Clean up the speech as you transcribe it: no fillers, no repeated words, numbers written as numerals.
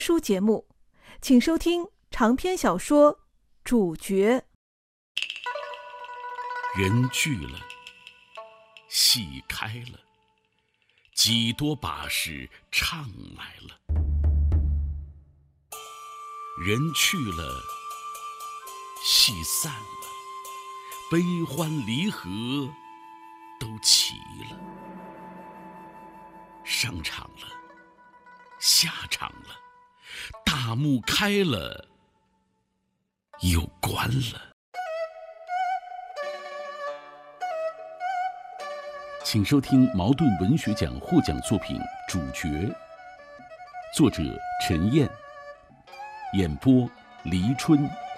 书节目，请收听长篇小说《主角》。 人聚了，戏开了，几多把式唱来了。人去了，戏散了，悲欢离合都齐了。上场了，下场了，大幕开了，又关了。请收听茅盾文学奖获奖作品《主角》，作者陈燕，演播黎春。